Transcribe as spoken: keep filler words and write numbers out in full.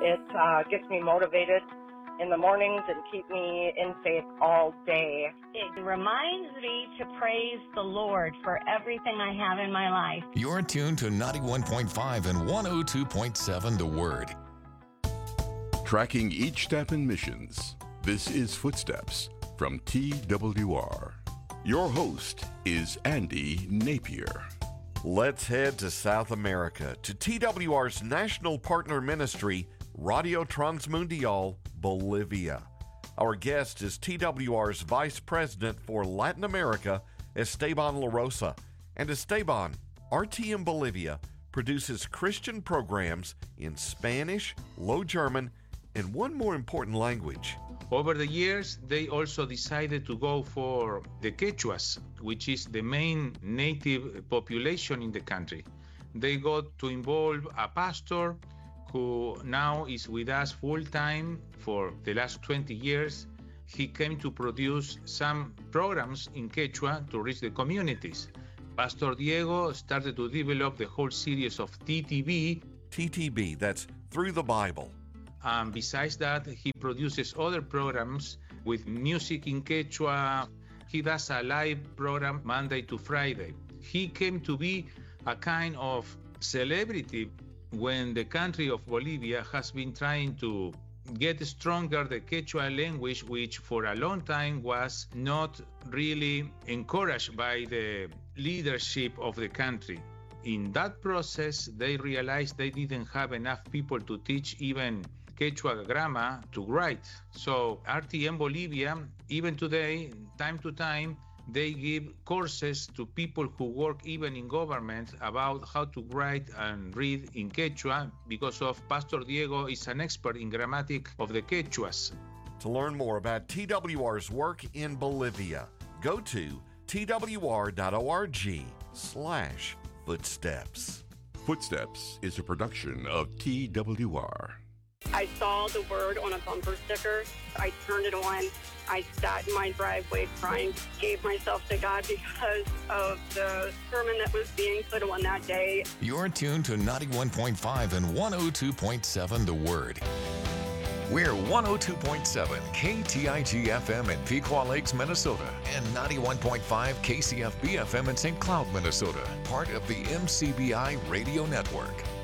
It uh, gets me motivated in the mornings and keep me in faith all day. It reminds me to praise the Lord for everything I have in my life. You're tuned to ninety-one point five and one oh two point seven The Word. Tracking each step in missions, this is Footsteps from T W R. Your host is Andy Napier. Let's head to South America, to T W R's national partner ministry, Radio Transmundial, Bolivia. Our guest is T W R's Vice President for Latin America, Esteban La Rosa. And Esteban, R T M Bolivia produces Christian programs in Spanish, Low German, and one more important language. Over the years, they also decided to go for the Quechuas, which is the main native population in the country. They got to involve a pastor who now is with us full-time for the last twenty years. He came to produce some programs in Quechua to reach the communities. Pastor Diego started to develop the whole series of T T B. T T B, that's Through the Bible. Um, besides that, he produces other programs with music in Quechua. He does a live program Monday to Friday. He came to be a kind of celebrity when the country of Bolivia has been trying to get stronger the Quechua language, which for a long time was not really encouraged by the leadership of the country. In that process, they realized they didn't have enough people to teach even Quechua grammar to write. So R T M Bolivia, even today, time to time, they give courses to people who work even in government about how to write and read in Quechua, because of Pastor Diego is an expert in grammatic of the Quechuas. To learn more about T W R's work in Bolivia, go to twr.org slash footsteps. Footsteps is a production of T W R. I saw the word on a bumper sticker. I turned it on. I sat in my driveway crying, gave myself to God because of the sermon that was being put on that day. You're tuned to ninety-one point five and one oh two point seven The Word. We're one oh two point seven K T I G F M in Pequot Lakes, Minnesota, and ninety-one point five K C F B F M in Saint Cloud, Minnesota, part of the M C B I Radio Network.